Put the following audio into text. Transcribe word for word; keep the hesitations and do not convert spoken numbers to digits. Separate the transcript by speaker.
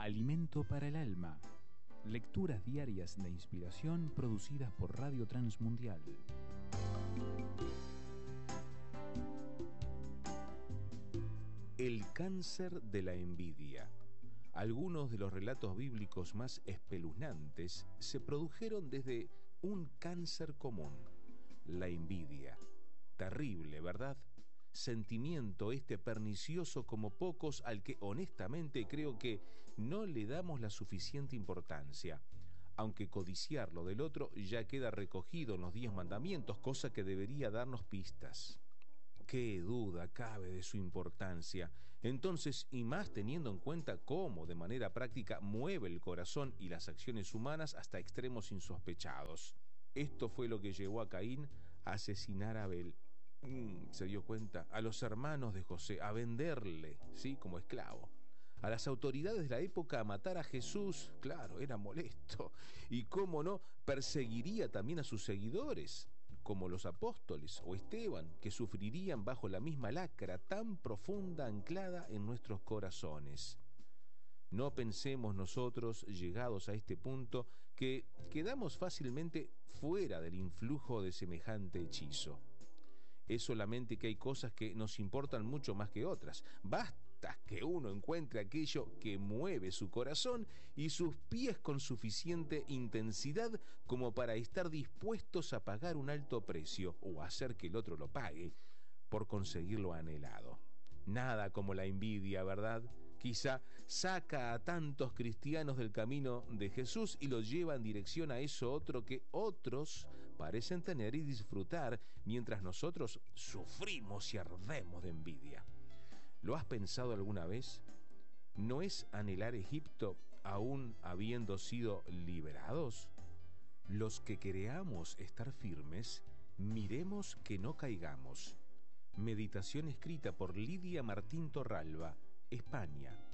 Speaker 1: Alimento para el alma. Lecturas diarias de inspiración producidas por Radio Transmundial.
Speaker 2: El cáncer de la envidia. Algunos de los relatos bíblicos más espeluznantes se produjeron desde un cáncer común, la envidia. Terrible, ¿verdad? Sentimiento este pernicioso como pocos, al que honestamente creo que no le damos la suficiente importancia, aunque codiciar lo del otro ya queda recogido en los diez mandamientos, cosa que debería darnos pistas. Qué duda cabe de su importancia. Entonces, y más teniendo en cuenta cómo de manera práctica mueve el corazón y las acciones humanas hasta extremos insospechados. Esto fue lo que llevó a Caín a asesinar a Abel. Mm, se dio cuenta, a los hermanos de José, a venderle, sí, como esclavo. A las autoridades de la época a matar a Jesús, claro, era molesto. Y cómo no, perseguiría también a sus seguidores, como los apóstoles o Esteban, que sufrirían bajo la misma lacra tan profunda anclada en nuestros corazones. No pensemos nosotros, llegados a este punto, que quedamos fácilmente fuera del influjo de semejante hechizo. Es solamente que hay cosas que nos importan mucho más que otras. Basta que uno encuentre aquello que mueve su corazón y sus pies con suficiente intensidad como para estar dispuestos a pagar un alto precio o hacer que el otro lo pague por conseguir lo anhelado. Nada como la envidia, ¿verdad? Quizá saca a tantos cristianos del camino de Jesús y los lleva en dirección a eso otro que otros parecen tener y disfrutar, mientras nosotros sufrimos y ardemos de envidia. ¿Lo has pensado alguna vez? ¿No es anhelar Egipto aún habiendo sido liberados? Los que creamos estar firmes, miremos que no caigamos. Meditación escrita por Lidia Martín Torralba, España.